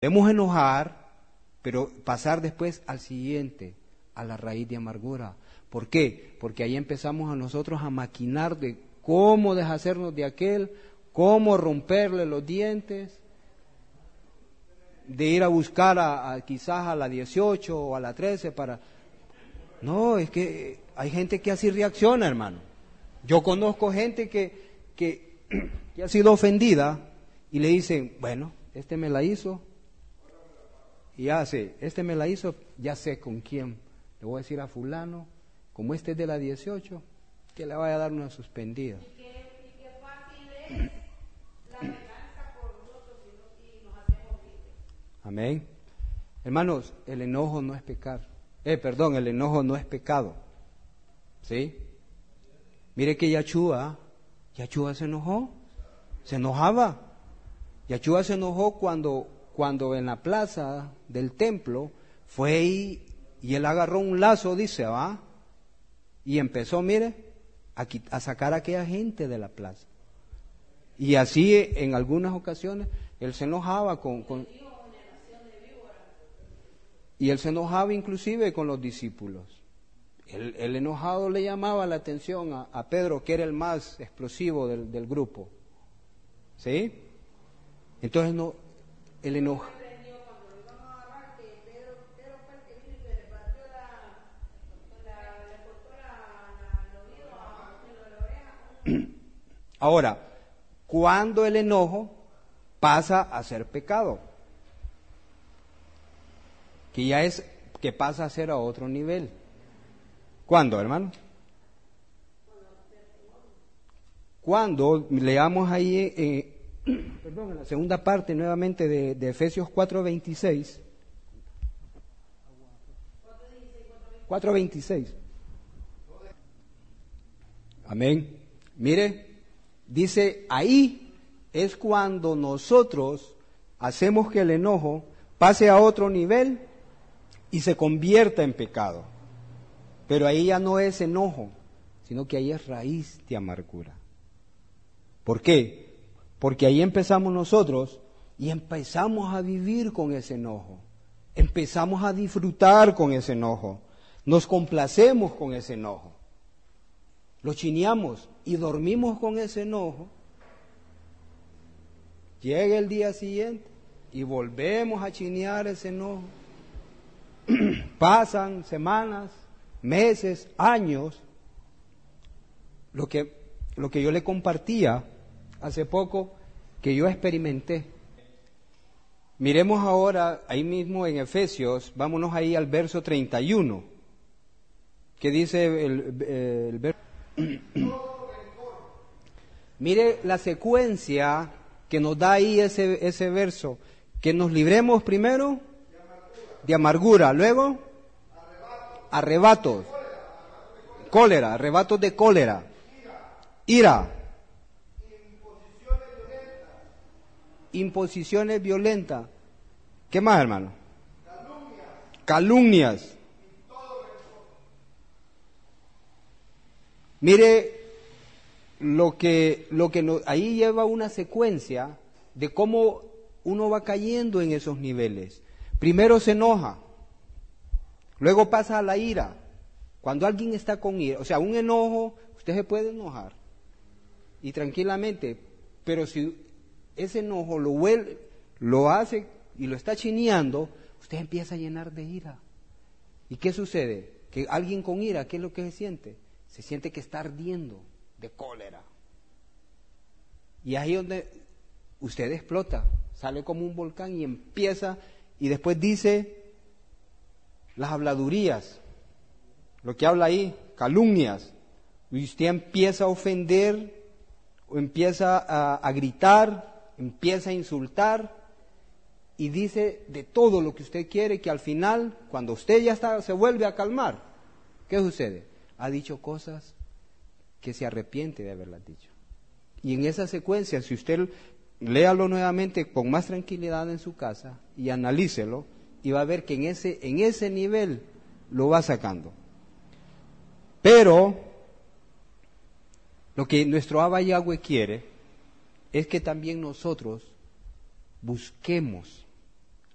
Podemos enojar, pero pasar después al siguiente, a la raíz de amargura. ¿Por qué? Porque ahí empezamos a nosotros a maquinar de cómo deshacernos de aquel, cómo romperle los dientes, de ir a buscar quizás a la 18 o a la 13 para... No, es que hay gente que así reacciona, hermano. Yo conozco gente que ha sido ofendida y le dicen, bueno, este me la hizo, y este me la hizo, ya sé con quién. Le voy a decir a fulano, como este es de la 18, que le vaya a dar una suspendida. Y qué fácil es la venganza por nosotros y nos hacemos víctimas. Amén. Hermanos, el enojo no es el enojo no es pecado. ¿Sí? Mire que Yachúa se enojó, se enojaba. Yachúa se enojó cuando en la plaza del templo fue y él agarró un lazo, dice, ¿va? Y empezó, mire, a sacar a aquella gente de la plaza. Y así en algunas ocasiones él se enojaba y él se enojaba inclusive con los discípulos. El enojado le llamaba la atención a Pedro, que era el más explosivo del grupo. ¿Sí? Entonces el enojo. Ahora, ¿cuándo el enojo pasa a ser pecado? Que pasa a ser a otro nivel. ¿Cuándo, hermano? Cuando leamos ahí, en la segunda parte nuevamente de Efesios 4:26. 4:26. Amén. Mire, dice, ahí es cuando nosotros hacemos que el enojo pase a otro nivel y se convierta en pecado. Pero ahí ya no es enojo, sino que ahí es raíz de amargura. ¿Por qué? Porque ahí empezamos nosotros y empezamos a vivir con ese enojo. Empezamos a disfrutar con ese enojo. Nos complacemos con ese enojo. Lo chineamos y dormimos con ese enojo. Llega el día siguiente y volvemos a chinear ese enojo. Pasan semanas, meses, años. Lo que yo le compartía hace poco, que yo experimenté. Miremos ahora, ahí mismo en Efesios, vámonos ahí al verso 31, que dice el verso. Mire la secuencia que nos da ahí ese verso, que nos libremos primero de amargura, luego arrebatos, cólera, arrebatos de cólera, ira, imposiciones violentas. ¿Qué más, hermano? Calumnias. Mire ahí lleva una secuencia de cómo uno va cayendo en esos niveles. Primero se enoja, luego pasa a la ira. Cuando alguien está con ira, o sea, un enojo, usted se puede enojar y tranquilamente, pero si ese enojo lo hace y lo está chineando, usted empieza a llenar de ira. ¿Y qué sucede? Que alguien con ira, ¿qué es lo que se siente? Se siente que está ardiendo de cólera. Y ahí es donde usted explota, sale como un volcán y empieza, y después dice las habladurías, lo que habla ahí, calumnias, y usted empieza a ofender, o empieza a gritar, empieza a insultar, y dice de todo lo que usted quiere, que al final, cuando usted ya se vuelve a calmar, ¿qué sucede? Ha dicho cosas que se arrepiente de haberlas dicho. Y en esa secuencia, si usted léalo nuevamente con más tranquilidad en su casa y analícelo, y va a ver que en ese nivel lo va sacando. Pero lo que nuestro Abba Yahweh quiere es que también nosotros busquemos